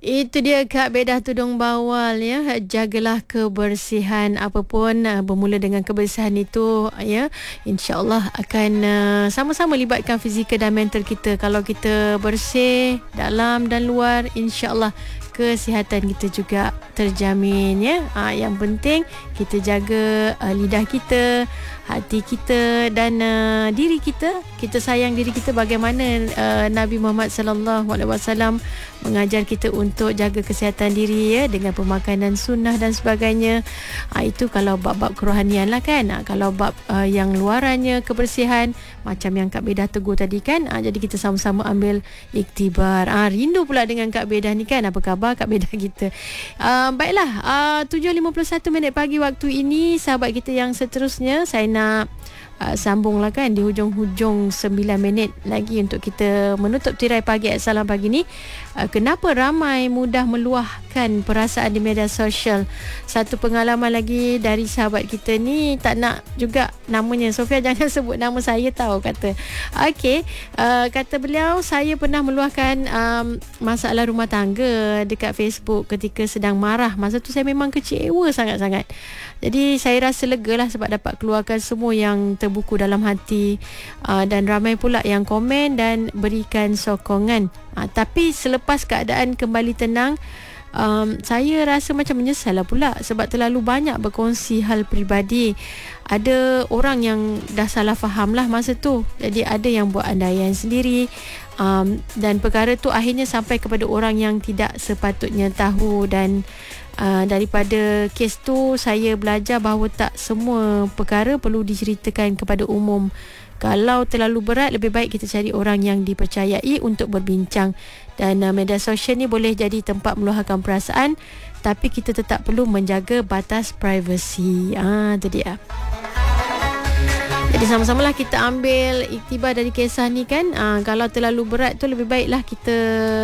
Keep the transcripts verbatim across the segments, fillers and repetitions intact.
Itu dia Kak Bedah Tudung Bawal ya. Jagalah kebersihan, apapun uh, bermula dengan kebersihan itu ya. InsyaAllah akan uh, sama-sama libatkan fizikal dan mental kita. Kalau kita bersih dalam dan luar, InsyaAllah kesihatan kita juga terjamin ya. Ha, yang penting kita jaga uh, lidah kita, hati kita dan uh, diri kita. Kita sayang diri kita bagaimana uh, Nabi Muhammad sallallahu alaihi wasallam mengajar kita untuk jaga kesihatan diri ya, dengan pemakanan sunnah dan sebagainya. Ha, itu kalau bab-bab kerohanian lah kan. Ha, kalau bab uh, yang luarannya kebersihan macam yang Kak Bedah tegur tadi kan. Ha, jadi kita sama-sama ambil iktibar. Ha, rindu pula dengan Kak Bedah ni kan. Apa khabar Kak Bedah kita? Uh, baiklah, uh, tujuh lima puluh satu minit pagi waktu ini. Sahabat kita yang seterusnya, saya nak Uh, sambunglah kan di hujung-hujung sembilan minit lagi untuk kita menutup tirai pagi Salam Pagi ni. Uh, kenapa ramai mudah meluahkan perasaan di media sosial? Satu pengalaman lagi dari sahabat kita ni, tak nak juga namanya. Sofia jangan sebut nama saya tahu, kata. Okey, uh, kata beliau, saya pernah meluahkan um, masalah rumah tangga dekat Facebook ketika sedang marah. Masa tu saya memang kecewa sangat-sangat. Jadi saya rasa lega lah sebab dapat keluarkan semua yang terbuku dalam hati, uh, dan ramai pula yang komen dan berikan sokongan. Uh, tapi selepas keadaan kembali tenang, um, saya rasa macam menyesal lah pula sebab terlalu banyak berkongsi hal peribadi. Ada orang yang dah salah faham lah masa tu. Jadi ada yang buat andaian sendiri, um, dan perkara tu akhirnya sampai kepada orang yang tidak sepatutnya tahu. Dan Uh, daripada kes tu saya belajar bahawa tak semua perkara perlu diceritakan kepada umum. Kalau terlalu berat, lebih baik kita cari orang yang dipercayai untuk berbincang. Dan uh, media sosial ni boleh jadi tempat meluahkan perasaan, tapi kita tetap perlu menjaga batas privasi. Ah, tu dia. Jadi sama-samalah kita ambil iktibar dari kisah ni kan. Aa, kalau terlalu berat tu lebih baiklah kita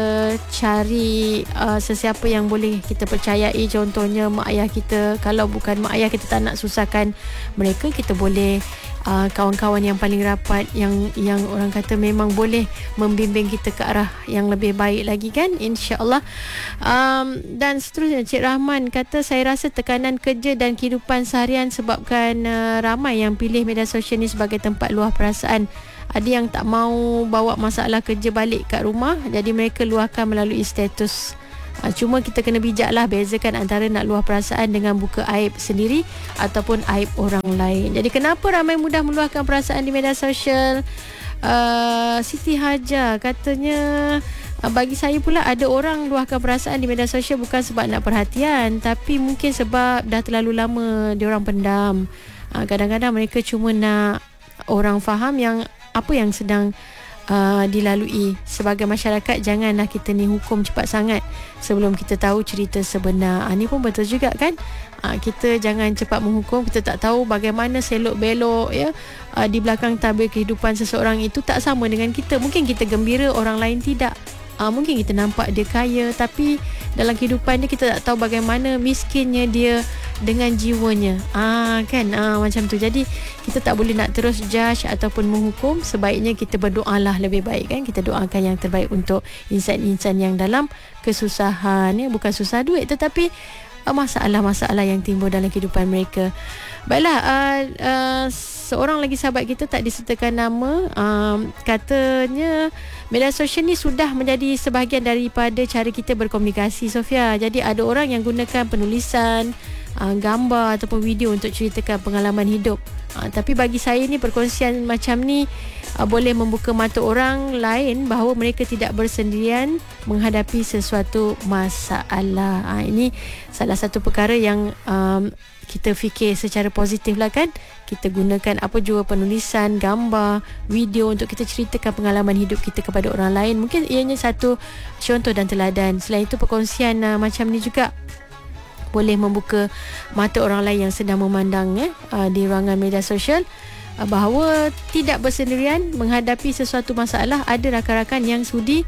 cari aa, sesiapa yang boleh kita percayai. Contohnya mak ayah kita. Kalau bukan mak ayah, kita tak nak susahkan mereka, kita boleh aa, kawan-kawan yang paling rapat, yang yang orang kata memang boleh membimbing kita ke arah yang lebih baik lagi kan, insya-Allah. Um, dan seterusnya Cik Rahman kata, saya rasa tekanan kerja dan kehidupan seharian sebabkan uh, ramai yang pilih media sosial ni sebagai tempat luah perasaan. Ada yang tak mau bawa masalah kerja balik kat rumah, jadi mereka luahkan melalui status. Uh, cuma kita kena bijaklah bezakan antara nak luah perasaan dengan buka aib sendiri ataupun aib orang lain. Jadi kenapa ramai mudah meluahkan perasaan di media sosial? Uh, Siti Hajar katanya, uh, bagi saya pula ada orang luahkan perasaan di media sosial bukan sebab nak perhatian, tapi mungkin sebab dah terlalu lama diorang pendam. Uh, kadang-kadang mereka cuma nak orang faham yang apa yang sedang uh, dilalui. Sebagai masyarakat, janganlah kita ni hukum cepat sangat sebelum kita tahu cerita sebenar. Uh, ni pun betul juga kan. Uh, kita jangan cepat menghukum. Kita tak tahu bagaimana selok belok ya, uh, di belakang tabir kehidupan seseorang itu tak sama dengan kita. Mungkin kita gembira, orang lain tidak. Uh, mungkin kita nampak dia kaya, tapi dalam kehidupan dia kita tak tahu bagaimana miskinnya dia dengan jiwanya. Ah kan, ah, macam tu. Jadi kita tak boleh nak terus judge ataupun menghukum. Sebaiknya kita berdoalah lebih baik kan. Kita doakan yang terbaik untuk insan-insan yang dalam kesusahan ya, bukan susah duit tetapi uh, masalah-masalah yang timbul dalam kehidupan mereka. Baiklah, uh, uh, seorang lagi sahabat kita tak disertakan nama, um, katanya media sosial ni sudah menjadi sebahagian daripada cara kita berkomunikasi, Sofia. Jadi ada orang yang gunakan penulisan, uh, gambar ataupun video untuk ceritakan pengalaman hidup. Uh, tapi bagi saya ni, perkongsian macam ni uh, boleh membuka mata orang lain bahawa mereka tidak bersendirian menghadapi sesuatu masalah. Uh, ini salah satu perkara yang um, kita fikir secara positif lah kan. Kita gunakan apa jua penulisan, gambar, video untuk kita ceritakan pengalaman hidup kita kepada orang lain. Mungkin ianya satu contoh dan teladan. Selain itu, perkongsian uh, macam ni juga boleh membuka mata orang lain yang sedang memandang eh, uh, di ruangan media sosial, uh, bahawa tidak bersendirian menghadapi sesuatu masalah. Ada rakan-rakan yang sudi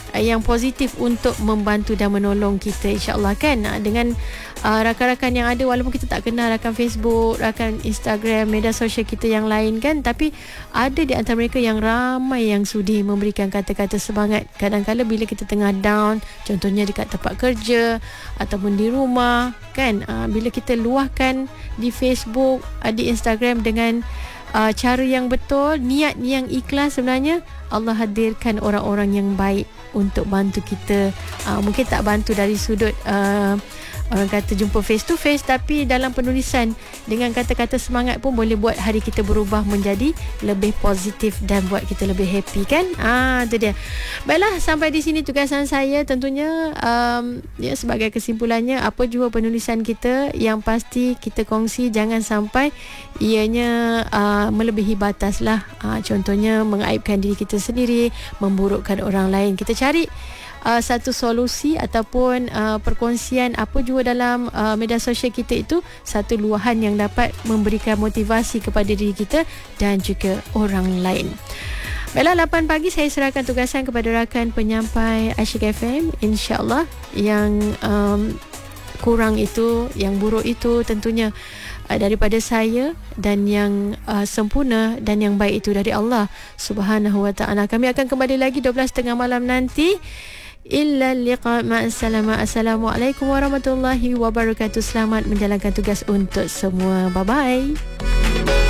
uh, yang positif untuk membantu dan menolong kita, insya-Allah kan. Uh, dengan uh, rakan-rakan yang ada, walaupun kita tak kenal rakan Facebook, rakan Instagram, media sosial kita yang lain kan, tapi ada di antara mereka yang ramai yang sudi memberikan kata-kata semangat. Kadang-kadang bila kita tengah down, contohnya dekat tempat kerja ataupun di rumah kan, uh, bila kita luahkan di Facebook, uh, di Instagram dengan uh, cara yang betul, niat yang ikhlas, sebenarnya Allah hadirkan orang-orang yang baik untuk bantu kita. Uh, mungkin tak bantu dari sudut uh, orang kata jumpa face to face, tapi dalam penulisan dengan kata-kata semangat pun boleh buat hari kita berubah menjadi lebih positif dan buat kita lebih happy kan. Ah, tu dia. Baiklah, sampai di sini tugasan saya. Tentunya um, ya, sebagai kesimpulannya, apa jua penulisan kita, yang pasti kita kongsi jangan sampai ianya uh, melebihi batas lah. Uh, contohnya mengaibkan diri kita sendiri, memburukkan orang lain. Kita cari Uh, satu solusi ataupun uh, perkongsian apa jua dalam uh, media sosial kita itu, satu luahan yang dapat memberikan motivasi kepada diri kita dan juga orang lain. Baiklah, lapan pagi saya serahkan tugasan kepada rakan penyampai Asyik F M. InsyaAllah yang um, kurang itu, yang buruk itu tentunya uh, daripada saya, dan yang uh, sempurna dan yang baik itu dari Allah Subhanahu Wa Taala. Kami akan kembali lagi dua belas tiga puluh malam nanti. Illa liqa, ma'assalama. Assalamualaikum warahmatullahi wabarakatuh. Selamat menjalankan tugas untuk semua. Bye bye.